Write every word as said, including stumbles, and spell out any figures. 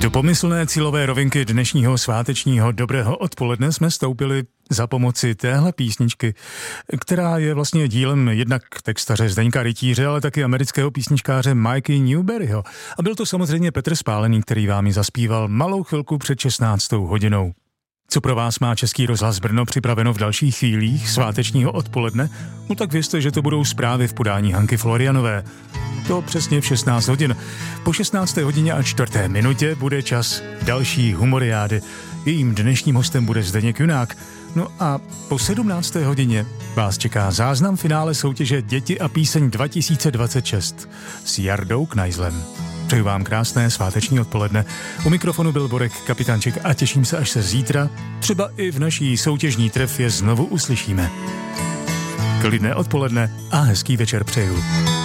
Do pomyslné cílové rovinky dnešního svátečního dobrého odpoledne jsme stoupili za pomoci téhle písničky, která je vlastně dílem jednak textaře Zdeňka Rytíře, ale taky amerického písničkáře Mikey Newberryho. A byl to samozřejmě Petr Spálený, který vám ji zaspíval malou chvilku před šestnáctou hodinou. Co pro vás má Český rozhlas Brno připraveno v dalších chvílích svátečního odpoledne? No tak vězte, že to budou zprávy v podání Hanky Florianové. To přesně v šestnáct hodin. Po šestnácté hodině a čtvrté minutě bude čas další humoriády. Jejím dnešním hostem bude Zdeněk Junák. No a po sedmnácté hodině vás čeká záznam finále soutěže Děti a píseň dva tisíce dvacet šest s Jardou Knajzlem. Přeju vám krásné sváteční odpoledne. U mikrofonu byl Borek Kapitánček a těším se, až se zítra, třeba i v naší soutěžní trefě, znovu uslyšíme. Klidné odpoledne a hezký večer přeju.